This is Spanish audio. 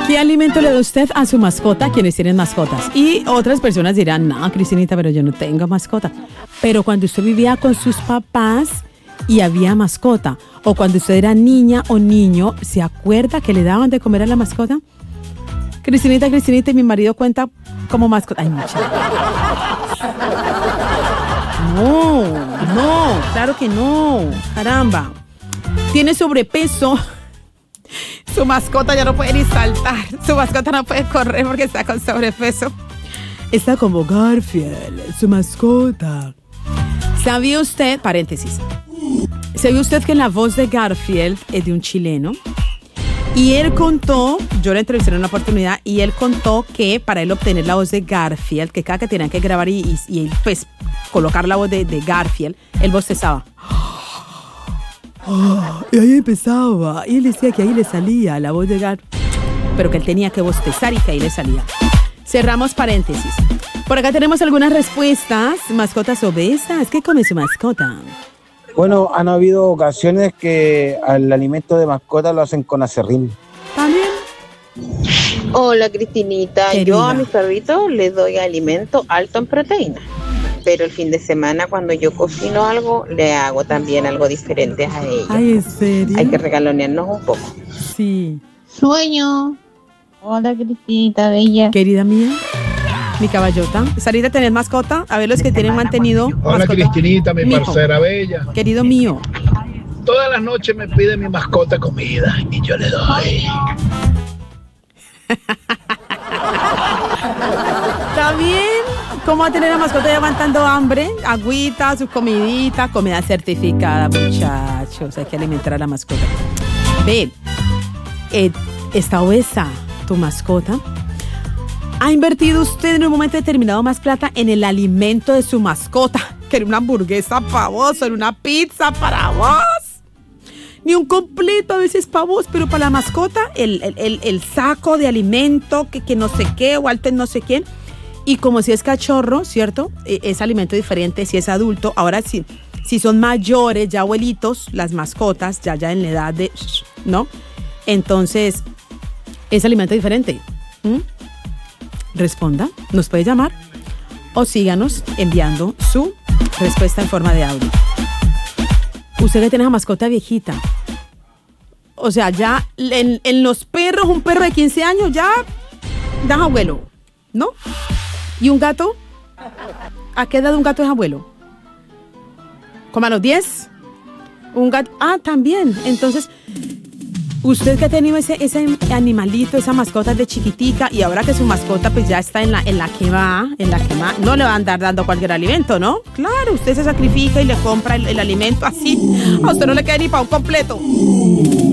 ¿Qué alimento le da usted a su mascota, quienes tienen mascotas? Y otras personas dirán, no, Cristinita, pero yo no tengo mascota. Pero cuando usted vivía con sus papás y había mascota, o cuando usted era niña o niño, ¿se acuerda que le daban de comer a la mascota? Cristinita, y mi marido cuenta como mascota. Ay, mucha. No, claro que no. Caramba. Tiene sobrepeso. Su mascota ya no puede ni saltar. Su mascota no puede correr porque está con sobrepeso. Está como Garfield, su mascota. ¿Sabía usted, paréntesis, sabía usted que la voz de Garfield es de un chileno? Y él contó, yo le entrevisté en una oportunidad, y él contó que para él obtener la voz de Garfield, que cada que tenían que grabar y pues colocar la voz de Garfield, él bostezaba. Y ahí empezaba, y él decía que ahí le salía la voz de Garfield, pero que él tenía que bostezar y que ahí le salía. Cerramos paréntesis. Por acá tenemos algunas respuestas. Mascotas obesas, ¿qué come su mascota? Bueno, han habido ocasiones que al alimento de mascota lo hacen con aserrín. ¿También? Hola, Cristinita. Querida. Yo a mis perritos les doy alimento alto en proteína. Pero el fin de semana, cuando yo cocino algo, le hago también algo diferente a ellos. Ay, ¿en serio? Hay que regalonearnos un poco. Sí. Sueño. Hola, Cristinita, bella. Querida mía, mi caballota. Sarita, ¿tenés mascota? A ver los que tienen mantenido Hola, mascota. Cristinita, mi Mijo. parcera bella. Querido mío. Todas las noches me pide mi mascota comida y yo le doy. ¿Está bien? ¿Cómo va a tener la mascota ya aguantando hambre? Agüita, su comidita, comida certificada, muchachos. Hay que alimentar a la mascota. Ve, está obesa tu mascota. ¿Ha invertido usted en un momento determinado más plata en el alimento de su mascota que en una hamburguesa para vos o en una pizza para vos? Ni un completo a veces para vos, pero para la mascota, el saco de alimento que no sé qué o alto en no sé quién. Y como si es cachorro, ¿cierto? Es alimento diferente si es adulto. Ahora sí, si son mayores, ya abuelitos, las mascotas, ya en la edad de, ¿no? Entonces, es alimento diferente. Responda, nos puede llamar o síganos enviando su respuesta en forma de audio. Usted que tiene una mascota viejita, o sea, ya en los perros, un perro de 15 años ya da abuelo, ¿no? ¿Y un gato? ¿A qué edad un gato es abuelo? ¿Como a los 10? Un gato, también. Entonces, usted que ha tenido ese animalito, esa mascota de chiquitica, y ahora que su mascota pues ya está en la que va, no le va a andar dando cualquier alimento, ¿no? Claro, usted se sacrifica y le compra el alimento así. A usted no le queda ni para un completo.